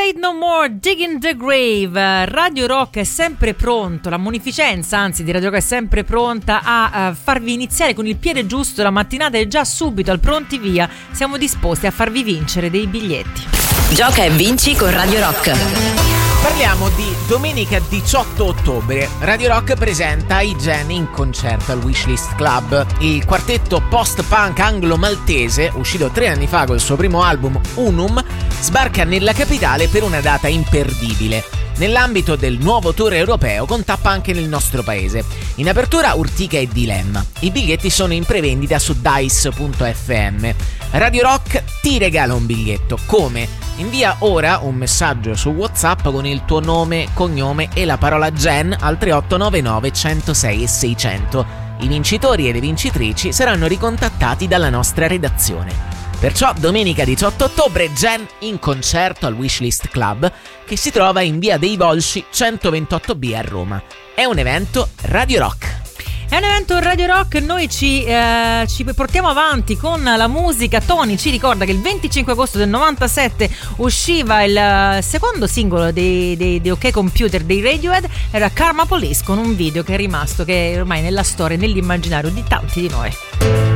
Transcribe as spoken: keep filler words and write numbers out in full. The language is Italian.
Faith No More, Digging the Grave. Radio Rock è sempre pronto, la munificenza anzi di Radio Rock è sempre pronta a, a farvi iniziare con il piede giusto la mattinata e già subito al pronti via siamo disposti a farvi vincere dei biglietti. Gioca e vinci con Radio Rock. Parliamo di domenica diciotto ottobre. Radio Rock presenta i Gen in concerto al Wishlist Club. Il quartetto post-punk anglo-maltese, uscito tre anni fa col suo primo album Unum, sbarca nella capitale per una data imperdibile. Nell'ambito del nuovo tour europeo con tappa anche nel nostro paese. In apertura Urtica e Dilemma. I biglietti sono in prevendita su dice punto effe emme. Radio Rock ti regala un biglietto. Come? Invia ora un messaggio su WhatsApp con il tuo nome, cognome e la parola Gen al tre otto nove nove uno zero sei seicento. I vincitori e le vincitrici saranno ricontattati dalla nostra redazione. Perciò domenica diciotto ottobre Gen in concerto al Wishlist Club, che si trova in via dei Volsci centoventotto B a Roma. È un evento Radio Rock. È un evento Radio Rock, noi ci, eh, ci portiamo avanti con la musica. Tony ci ricorda che il venticinque agosto del novantasette usciva il secondo singolo dei, dei, dei OK Computer dei Radiohead, era Karma Police, con un video che è rimasto, che è ormai nella storia, nell'immaginario di tanti di noi.